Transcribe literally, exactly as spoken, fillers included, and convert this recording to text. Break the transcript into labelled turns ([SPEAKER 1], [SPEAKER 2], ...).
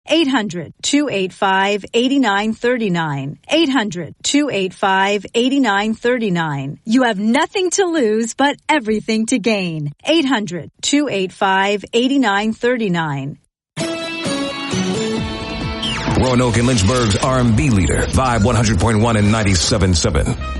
[SPEAKER 1] eight hundred, two eight five, eight nine three nine. eight hundred, two eight five, eight nine three nine. You have nothing to lose but everything to gain. eight hundred, two eight five, eight nine three nine.
[SPEAKER 2] Roanoke and Lynchburg's R and B leader, Vibe one hundred point one and ninety-seven point seven.